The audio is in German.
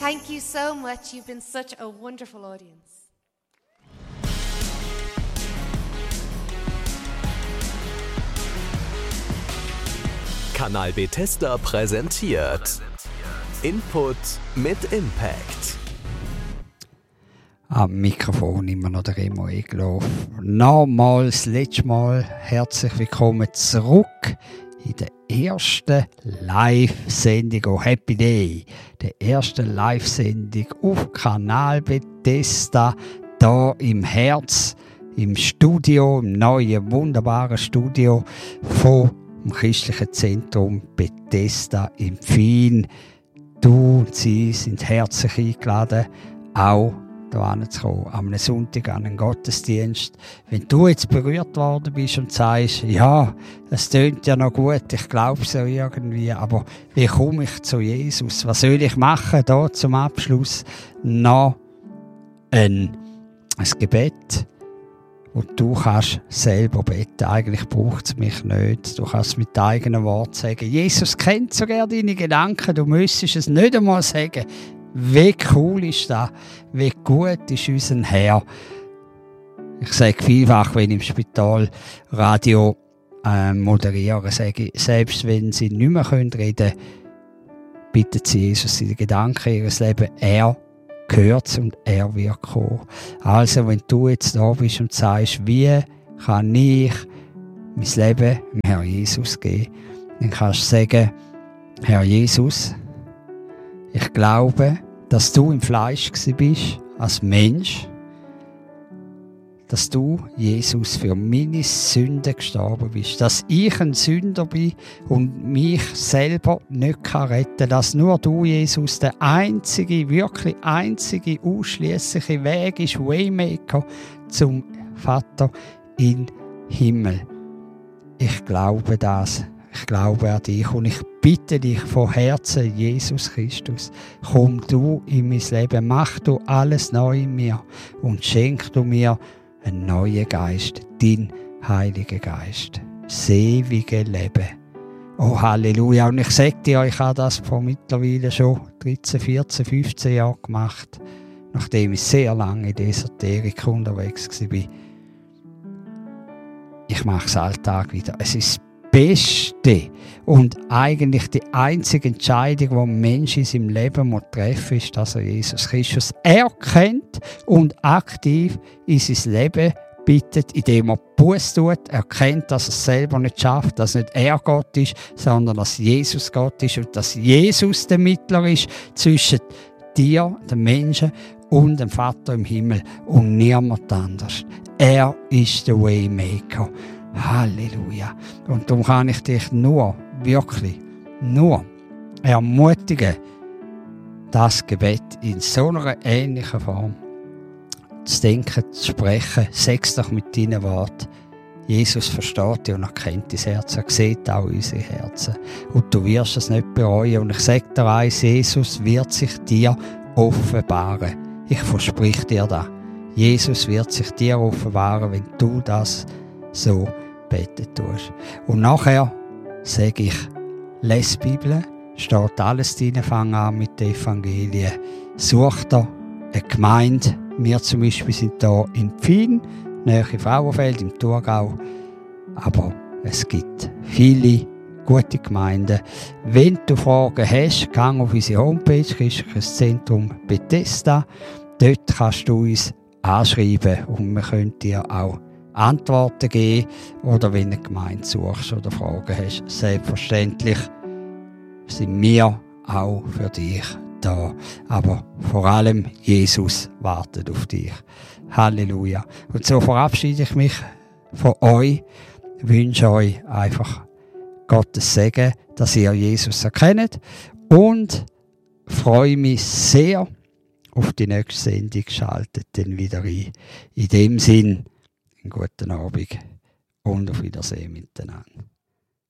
Thank you so much. You've been such a wonderful audience. Kanal Bethesda präsentiert Input mit Impact. Am Mikrofon immer noch der Remo Egloff. Nochmals, letztes Mal herzlich willkommen zurück in der ersten Live-Sendung, oh Happy Day, der ersten Live-Sendung auf Kanal Bethesda, da im Herz, im Studio, im neuen, wunderbaren Studio vom Christlichen Zentrum Bethesda in Pfien. Du und sie sind herzlich eingeladen, auch hierher zu kommen, am Sonntag an einen Gottesdienst. Wenn du jetzt berührt worden bist und sagst, ja, es tönt ja noch gut, ich glaube so irgendwie, aber wie komme ich zu Jesus? Was soll ich machen? Da zum Abschluss noch ein Gebet, wo du kannst selber beten. Eigentlich braucht es mich nicht. Du kannst mit eigenen Worten sagen, Jesus kennt sogar deine Gedanken, du müsstest es nicht einmal sagen. Wie cool ist das? Wie gut ist unser Herr? Ich sage vielfach, wenn ich im Spital Radio moderiere, sage ich, selbst wenn sie nicht mehr reden können, bittet sie Jesus in den Gedanken ihres Lebens, er gehört es und er wird kommen. Also, wenn du jetzt da bist und sagst, wie kann ich mein Leben dem Herr Jesus geben, dann kannst du sagen, Herr Jesus, ich glaube, dass du im Fleisch bist, als Mensch, dass du, Jesus, für meine Sünden gestorben bist, dass ich ein Sünder bin und mich selber nicht retten kann, dass nur du, Jesus, der einzige, wirklich einzige, ausschliessliche Weg ist, Waymaker zum Vater in Himmel. Ich glaube das. Ich glaube an dich und ich bitte dich von Herzen, Jesus Christus, komm du in mein Leben, mach du alles neu in mir und schenk du mir einen neuen Geist, dein Heiliger Geist, das ewige Leben. Oh Halleluja! Und ich sage dir, ich habe das vor mittlerweile schon 13, 14, 15 Jahren gemacht, nachdem ich sehr lange in der Esoterik unterwegs war. Ich mache es Alltag wieder. Es ist das Beste und eigentlich die einzige Entscheidung, die ein Mensch in seinem Leben treffen muss, ist, dass er Jesus Christus erkennt und aktiv in sein Leben bittet, indem er Buße tut, erkennt, dass er es selber nicht schafft, dass nicht er Gott ist, sondern dass Jesus Gott ist und dass Jesus der Mittler ist zwischen dir, dem Menschen, und dem Vater im Himmel und niemand anders. Er ist der Waymaker. Halleluja. Und darum kann ich dich wirklich nur ermutigen, das Gebet in so einer ähnlichen Form zu denken, zu sprechen. Sag's doch mit deinen Worten. Jesus versteht dich und erkennt dein Herz. Er sieht auch unsere Herzen. Und du wirst es nicht bereuen. Und ich sage dir eins, Jesus wird sich dir offenbaren. Ich verspreche dir das. Jesus wird sich dir offenbaren, wenn du das so beten tust. Und nachher sage ich, lese die Bibel, steht alles drin, fang an mit den Evangelien. Such dir eine Gemeinde. Wir zum Beispiel sind hier in Pfien, nahe Frauenfeld im Thurgau. Aber es gibt viele gute Gemeinden. Wenn du Fragen hast, geh auf unsere Homepage, Christliches Zentrum Bethesda. Dort kannst du uns anschreiben und wir können dir auch Antworten geben oder wenn du eine Gemeinde suchst oder Fragen hast. Selbstverständlich sind wir auch für dich da. Aber vor allem Jesus wartet auf dich. Halleluja. Und so verabschiede ich mich von euch. Wünsche euch einfach Gottes Segen, dass ihr Jesus erkennt und freue mich sehr auf die nächste Sendung. Schaltet dann wieder ein. In dem Sinn, einen guten Abend und auf Wiedersehen miteinander.